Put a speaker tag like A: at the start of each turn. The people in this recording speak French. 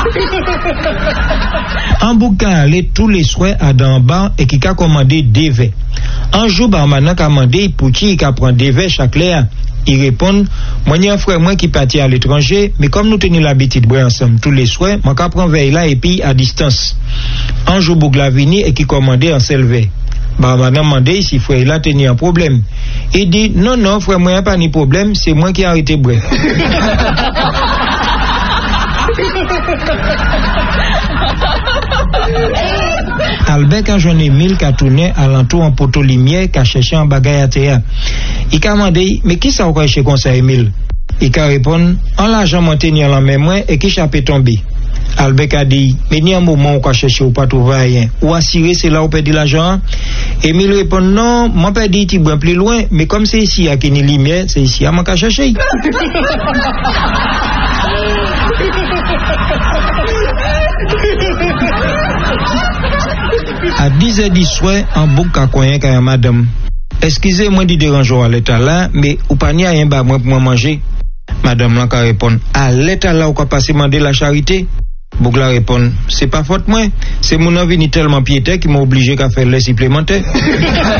A: En boucan aller tous les soirs à d'en bas et qui a commandé des verres. Un jour, maintenant qu'a demandé pour qui il a prend des verres chaque l'air. Il répond, moi y a un frère moi qui partit à l'étranger, mais comme nous tenons l'habitude de boire ensemble tous les soirs, moi qu'a prend verre là et puis à distance. Un jour Bougla vini et qui commandait un seul verre. Maintenant demandé si frère là tenait un problème. Il dit non frère moi pas ni problème, c'est moi qui ai arrêté de boire. Albert quand j'en ai 1000 qu'a tourné alentour en poteau lumière qu'a cherché un bagage à terre. Il a demandé mais qui ça encore chez conseil Emile? Il a répondu en l'argent maintenir la même main et qui chapé tombé. Albert a dit mais ni un moment où qu'a cherché ou pas trouver rien ou assurer c'est là où perdre l'argent. Emile répond non moi pas dit tu bois plus loin mais comme c'est ici à qui ni lumière c'est ici à moi qu'a chercher. À 10h du soir, en bouc à coin qu'à madame. Excusez-moi de déranger à l'état là, mais ou pas ni rien bas moi pour manger. Madame là qu'a répond à l'état là ou qu'a passer demander la charité. Bouc la répond c'est pas faute moi, c'est mon envie ni tellement piété qui m'a obligé qu'à faire les supplémentaires.